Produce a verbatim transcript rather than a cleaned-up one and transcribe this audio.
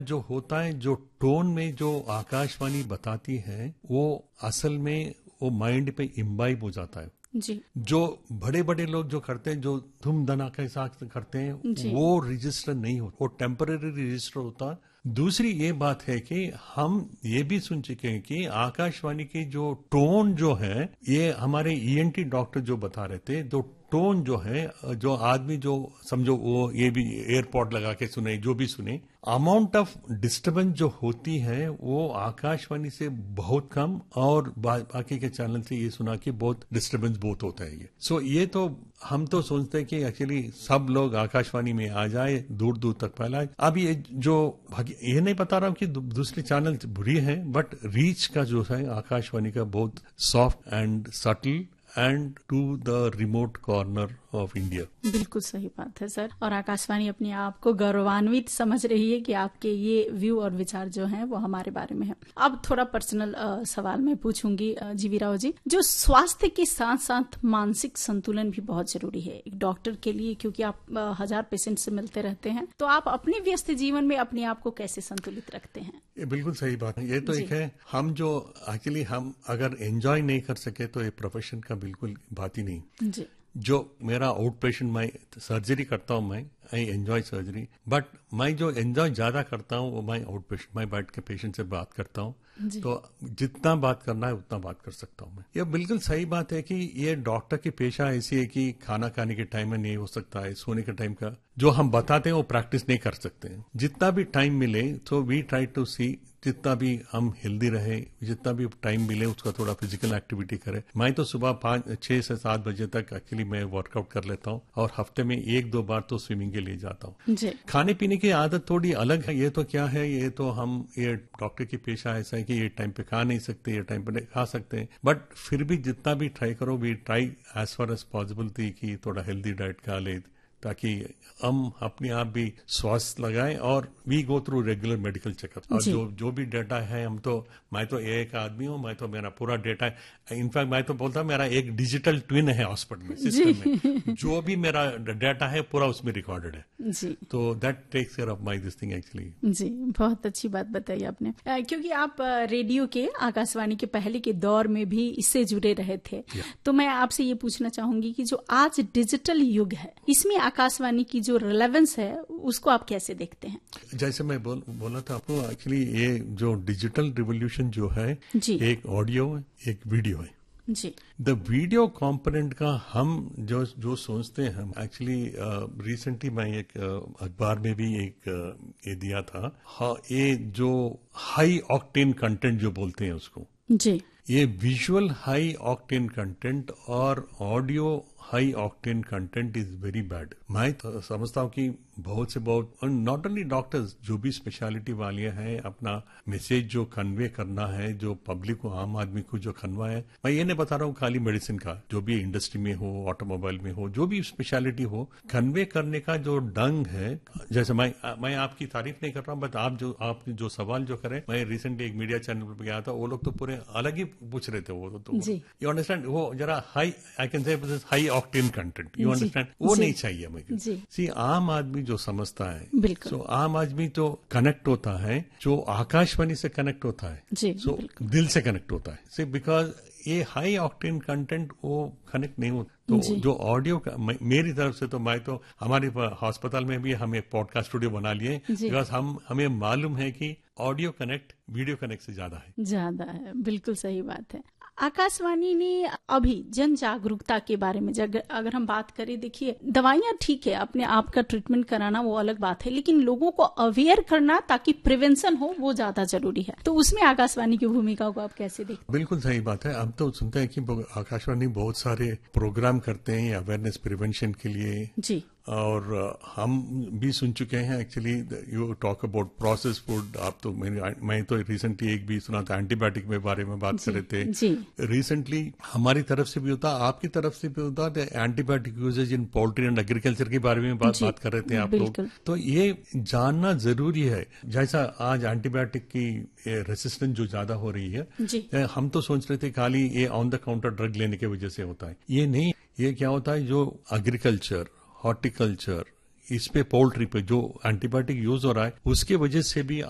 जो होता है, जो टोन में जो आकाशवाणी बताती है वो असल में वो माइंड पे इम्बाइब हो जाता है जी। जो बड़े बड़े लोग जो करते हैं, जो धूम धनाके के साथ करते हैं, वो रजिस्टर नहीं होता, वो टेम्पररी रजिस्टर होता। दूसरी ये बात है कि हम ये भी सुन चुके हैं कि आकाशवाणी की जो टोन जो है, ये हमारे ईएनटी डॉक्टर जो बता रहे थे, जो टोन जो है, जो आदमी जो समझो वो ये भी एयरपॉड लगा के सुने, जो भी सुने, अमाउंट ऑफ डिस्टर्बेंस जो होती है वो आकाशवाणी से बहुत कम और बा, बाकी के चैनल से ये सुना कि बहुत डिस्टर्बेंस बहुत होता है ये। सो so, ये तो हम तो सोचते हैं कि एक्चुअली सब लोग आकाशवाणी में आ जाए, दूर दूर तक फैलाए। अब ये जो ये नहीं बता रहा हूँ कि दूसरे चैनल बुरी है, बट रीच का जो है आकाशवाणी का बहुत soft and subtle and to the remote corner of India. बिल्कुल सही बात है सर, और आकाशवाणी अपने आप को गौरवान्वित समझ रही है कि आपके ये व्यू और विचार जो हैं वो हमारे बारे में है। अब थोड़ा पर्सनल सवाल मैं पूछूंगी जीवी राव जी, जो स्वास्थ्य के साथ साथ मानसिक संतुलन भी बहुत जरूरी है एक डॉक्टर के लिए, क्योंकि आप आ, हजार पेशेंट से मिलते रहते हैं, तो आप अपने व्यस्त जीवन में अपने आप को कैसे संतुलित रखते हैं? ये बिल्कुल सही बात है। ये तो एक है, हम जो एक्चुअली हम अगर एंजॉय नहीं कर सके तो ये प्रोफेशन का बिल्कुल बात ही नहीं जी। जो मेरा आउट पेशेंट, मैं सर्जरी करता हूँ, मैं आई एंजॉय सर्जरी, बट मैं जो एंजॉय ज्यादा करता हूँ वो मैं आउट पेशेंट, मैं बैठ के पेशेंट से बात करता हूँ, तो जितना बात करना है उतना बात कर सकता हूँ मैं। ये बिल्कुल सही बात है कि ये डॉक्टर की पेशा ऐसी है कि खाना खाने के टाइम में नहीं हो सकता है, सोने के टाइम का जो हम बताते हैं वो प्रैक्टिस नहीं कर सकते हैं। जितना भी टाइम मिले तो वी ट्राई टू सी, जितना भी हम हेल्दी रहे, जितना भी टाइम मिले उसका थोड़ा फिजिकल एक्टिविटी करें। मैं तो सुबह पाँच छह से सात बजे तक एक्चुअली मैं वर्कआउट कर लेता हूँ और हफ्ते में एक दो बार तो स्विमिंग के लिए जाता हूँ। खाने पीने की आदत थोड़ी अलग है। ये तो क्या है, ये तो हम ये डॉक्टर की पेशा ऐसा है कि ये टाइम पे खा नहीं सकते, ये टाइम पे नहीं खा सकते, बट फिर भी जितना भी ट्राई करो, we try as far as possible थी कि थोड़ा हेल्दी डाइट खा ले ताकि हम अपने आप भी स्वस्थ लगाएं। और we go through regular medical checkup, और जो जो भी डेटा है, हम तो मैं तो एक आदमी हूं, मैं तो मेरा पूरा डेटा है, इनफैक्ट मैं तो बोलता हूं मेरा एक डिजिटल ट्विन है हॉस्पिटल में, सिस्टम में जो भी मेरा डेटा है पूरा उसमें रिकॉर्डेड है जी। तो that takes care of my this thing actually. जी, बहुत अच्छी बात बताई आपने, क्योंकि आप रेडियो के, आकाशवाणी के पहले के दौर में भी इससे जुड़े रहे थे, तो मैं आपसे ये पूछना चाहूंगी कि जो आज डिजिटल युग है, इसमें आकाशवाणी की जो रिलेवेंस है उसको आप कैसे देखते हैं? जैसे मैं बोल, बोला था आपको, एक्चुअली ये जो डिजिटल रिवोल्यूशन जो है जी। एक ऑडियो है, एक वीडियो है जी। द वीडियो कंपोनेंट का हम जो जो सोचते हैं, हम एक्चुअली रिसेंटली मैं एक अखबार में भी एक uh, ये दिया था, हाँ, ये जो हाई ऑक्टेन कंटेंट जो बोलते हैं उसको जी, ये विजुअल हाई ऑक्टेन कंटेंट और audio high octane content is very bad. मैं तो समझता हूँ कि बहुत से बहुत, नॉट ओनली डॉक्टर्स, जो भी स्पेशलिटी वाले हैं, अपना मैसेज जो कन्वे करना है, जो पब्लिक को, आम आदमी को जो कन्वा है, मैं ये नहीं बता रहा हूँ खाली मेडिसिन का, जो भी इंडस्ट्री में हो, ऑटोमोबाइल में हो, जो भी स्पेशलिटी हो, कन्वे करने का जो ढंग है, जैसे मैं मैं आपकी तारीफ नहीं कर रहा हूँ, बट आप जो आप जो सवाल जो करें, मैं रिसेंटली एक मीडिया चैनल पर गया था, वो लोग तो पूरे अलग ही पूछ रहे थे, वो तो यू अंडरस्टैंड, वो जरा high, I can say high octane content, you understand, वो नहीं चाहिए मुझे। सी आम आदमी जो समझता है, सो so, आम आदमी तो कनेक्ट होता है, जो आकाशवाणी से कनेक्ट होता है, सो so, दिल से कनेक्ट होता है, सी बिकॉज ये हाई ऑक्टेन कंटेंट वो कनेक्ट नहीं होता। तो जो ऑडियो का, मेरी तरफ से तो मैं तो हमारे हॉस्पिटल में भी हम एक पॉडकास्ट स्टूडियो बना लिए, बिकॉज हम हमें मालूम है कि ऑडियो कनेक्ट वीडियो कनेक्ट से ज्यादा है ज्यादा है। बिल्कुल सही बात है। आकाशवाणी ने अभी जन जागरूकता के बारे में अगर हम बात करें, देखिए दवाइयां ठीक है, अपने आप का ट्रीटमेंट कराना वो अलग बात है, लेकिन लोगों को अवेयर करना ताकि प्रिवेंशन हो वो ज्यादा जरूरी है। तो उसमें आकाशवाणी की भूमिका को आप कैसे देखते हैं? बिल्कुल सही बात है। हम तो सुनते हैं कि आकाशवाणी बहुत सारे प्रोग्राम करते हैं अवेयरनेस प्रिवेंशन के लिए जी, और हम भी सुन चुके हैं। Actually you talk about process food, आप तो मैं, मैं तो रिसेंटली एक भी सुना था, एंटीबायोटिक के बारे में बात कर रहे थे। रिसेंटली हमारी तरफ से भी होता, आपकी तरफ से भी होता, antibiotic usage in poultry and agriculture के बारे में बात बात कर रहे थे आप लोग। तो ये जानना जरूरी है। जैसा आज एंटीबायोटिक की रेसिस्टेंस जो ज्यादा हो रही है, हम तो सोच रहे थे खाली ये ऑन द काउंटर ड्रग लेने की वजह से होता है, ये नहीं। ये क्या होता है, जो एग्रीकल्चर, हॉर्टिकल्चर, इस पे पोल्ट्री पे जो एंटीबायोटिक यूज हो रहा है, उसके वजह से भी